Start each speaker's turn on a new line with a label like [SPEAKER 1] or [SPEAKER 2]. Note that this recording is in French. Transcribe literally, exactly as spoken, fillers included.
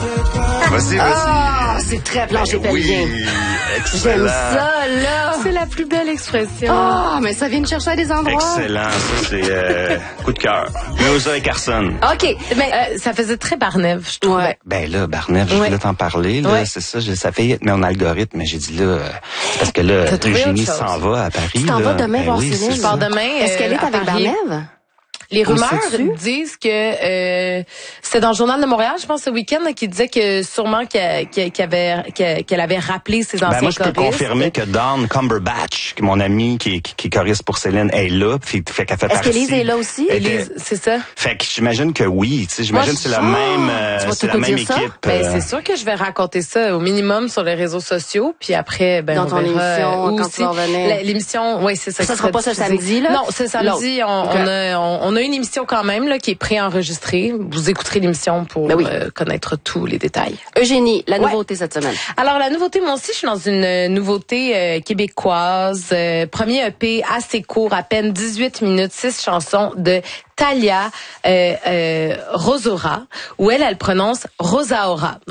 [SPEAKER 1] Vas-y, vas-y.
[SPEAKER 2] Ah, c'est très plancher
[SPEAKER 1] Ben oui,
[SPEAKER 2] pelvien.
[SPEAKER 1] excellent.
[SPEAKER 2] J'aime ça, là.
[SPEAKER 3] C'est la plus belle expression.
[SPEAKER 2] Ah, mais ça vient de chercher à des endroits.
[SPEAKER 1] Excellent, ça c'est euh, coup de cœur. Noza et Carson.
[SPEAKER 2] OK.
[SPEAKER 3] Mais euh, ça faisait très Barnève, je trouvais.
[SPEAKER 2] Ouais.
[SPEAKER 1] Ben là, Barnett, je
[SPEAKER 3] Ouais.
[SPEAKER 1] voulais t'en parler. Là,
[SPEAKER 3] Ouais.
[SPEAKER 1] c'est ça, je, ça fait mon algorithme, mais j'ai dit là, euh, c'est parce que là,
[SPEAKER 3] T'as trouvé
[SPEAKER 1] Eugénie
[SPEAKER 3] autre chose.
[SPEAKER 1] s'en va à Paris.
[SPEAKER 2] Tu t'en
[SPEAKER 1] là.
[SPEAKER 2] vas demain
[SPEAKER 1] Ben
[SPEAKER 2] voir
[SPEAKER 1] oui,
[SPEAKER 2] Céline?
[SPEAKER 1] c'est
[SPEAKER 3] Je
[SPEAKER 1] ça.
[SPEAKER 3] pars demain.
[SPEAKER 2] Est-ce qu'elle
[SPEAKER 3] euh,
[SPEAKER 2] est
[SPEAKER 3] à
[SPEAKER 2] avec
[SPEAKER 3] Paris.
[SPEAKER 2] Barnève?
[SPEAKER 3] Les
[SPEAKER 2] On
[SPEAKER 3] rumeurs
[SPEAKER 2] sait-tu?
[SPEAKER 3] disent que euh, c'était dans le Journal de Montréal, je pense, ce week-end, là, qui disait que sûrement qu'elle, qu'elle, qu'elle avait, qu'elle, qu'elle avait rappelé ses anciens
[SPEAKER 1] Ben moi, je peux
[SPEAKER 3] choristes.
[SPEAKER 1] confirmer que Dawn Cumberbatch, qui est mon amie qui, qui, qui choriste pour Céline, est là. Fait, fait qu'elle fait
[SPEAKER 2] Est-ce
[SPEAKER 1] partie.
[SPEAKER 2] qu'Élise est là aussi?
[SPEAKER 1] Elle
[SPEAKER 3] Élise,
[SPEAKER 1] était-
[SPEAKER 3] c'est ça?
[SPEAKER 1] Fait que j'imagine que oui. Tu sais, j'imagine
[SPEAKER 3] Moi,
[SPEAKER 1] que c'est la
[SPEAKER 2] je-
[SPEAKER 1] même,
[SPEAKER 2] Ah,
[SPEAKER 1] euh,
[SPEAKER 2] tu vas
[SPEAKER 1] c'est
[SPEAKER 2] tout
[SPEAKER 1] la
[SPEAKER 2] nous
[SPEAKER 1] même
[SPEAKER 2] dire ça?
[SPEAKER 1] équipe.
[SPEAKER 3] Ben,
[SPEAKER 1] euh,
[SPEAKER 3] c'est sûr que je vais raconter ça au minimum sur les réseaux sociaux, puis après, ben,
[SPEAKER 2] Dans
[SPEAKER 3] on
[SPEAKER 2] ton
[SPEAKER 3] verra,
[SPEAKER 2] émission,
[SPEAKER 3] euh, où
[SPEAKER 2] quand
[SPEAKER 3] aussi.
[SPEAKER 2] tu vas revenir.
[SPEAKER 3] La- L'émission, oui, c'est ça.
[SPEAKER 2] Ça
[SPEAKER 3] qui
[SPEAKER 2] sera pas
[SPEAKER 3] sera
[SPEAKER 2] ce
[SPEAKER 3] diffusé.
[SPEAKER 2] samedi, là?
[SPEAKER 3] Non, c'est samedi. On,
[SPEAKER 2] L'autre.
[SPEAKER 3] on a, on, on a une émission quand même, là, qui est préenregistrée. Vous écouterez l'émission pour
[SPEAKER 2] Ben oui.
[SPEAKER 3] euh, connaître tous les détails.
[SPEAKER 2] Eugénie, la
[SPEAKER 3] Ouais.
[SPEAKER 2] nouveauté cette semaine.
[SPEAKER 3] Alors, la nouveauté, moi aussi, je suis dans une euh, nouveauté euh, québécoise. Euh, premier E P assez court, à peine dix-huit minutes, six chansons de Talia euh, euh, Rosora, où elle, elle prononce Rosaura.